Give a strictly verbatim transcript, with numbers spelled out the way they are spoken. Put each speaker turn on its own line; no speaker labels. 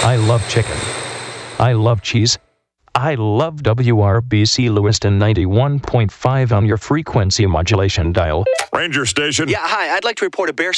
I love chicken. I love cheese. I love W R B C Lewiston ninety-one point five on your frequency modulation dial.
Ranger Station.
Yeah, hi. I'd like to report a bear